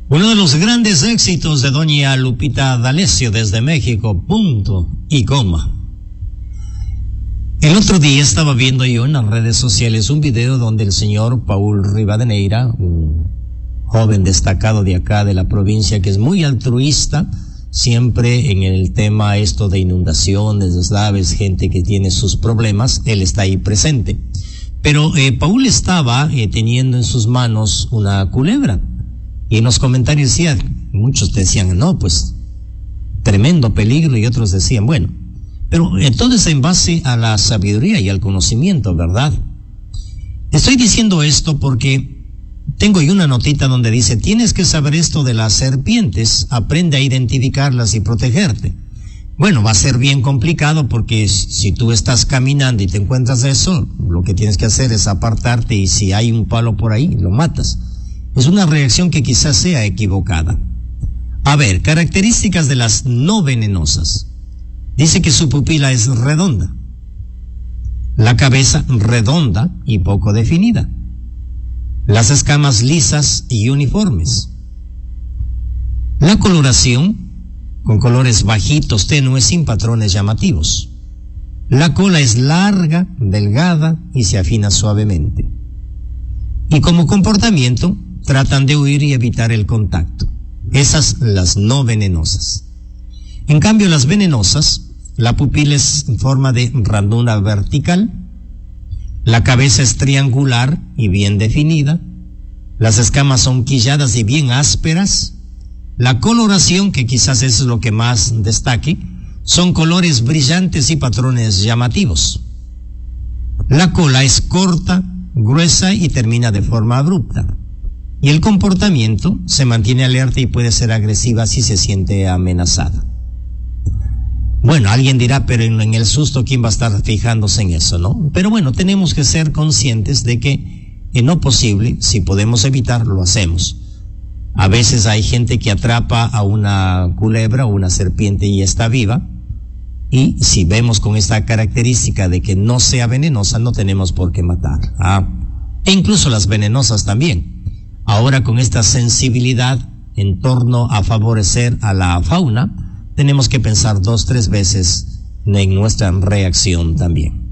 Uno de los grandes éxitos de doña Lupita D'Alessio desde México, punto y coma. El otro día estaba viendo yo en las redes sociales un video donde el señor Paul Rivadeneira, un joven destacado de acá de la provincia que es muy altruista, siempre en el tema esto de inundaciones, deslaves, gente que tiene sus problemas, él está ahí presente. Pero Paul estaba teniendo en sus manos una culebra. Y en los comentarios muchos decían, no, pues, tremendo peligro, y otros decían, bueno, pero entonces en base a la sabiduría y al conocimiento, ¿verdad? Estoy diciendo esto porque tengo ahí una notita donde dice, tienes que saber esto de las serpientes, aprende a identificarlas y protegerte. Bueno, va a ser bien complicado porque si tú estás caminando y te encuentras eso, lo que tienes que hacer es apartarte y si hay un palo por ahí, lo matas. Es una reacción que quizás sea equivocada. A ver, características de las no venenosas. Dice que su pupila es redonda. La cabeza redonda y poco definida. Las escamas lisas y uniformes. La coloración, con colores bajitos, tenues, sin patrones llamativos. La cola es larga, delgada y se afina suavemente. Y como comportamiento, tratan de huir y evitar el contacto. Esas las no venenosas. En cambio, las venenosas, la pupila es en forma de ranura vertical, la cabeza es triangular y bien definida, las escamas son quilladas y bien ásperas, la coloración, que quizás es lo que más destaque, son colores brillantes y patrones llamativos. La cola es corta, gruesa y termina de forma abrupta. Y el comportamiento se mantiene alerta y puede ser agresiva si se siente amenazada. Bueno, alguien dirá, pero en el susto, ¿quién va a estar fijándose en eso, no? Pero bueno, tenemos que ser conscientes de que en lo posible, si podemos evitar, lo hacemos. A veces hay gente que atrapa a una culebra o una serpiente y está viva, y si vemos con esta característica de que no sea venenosa, no tenemos por qué matar. E incluso las venenosas también. Ahora con esta sensibilidad en torno a favorecer a la fauna, tenemos que pensar 2-3 veces en nuestra reacción también.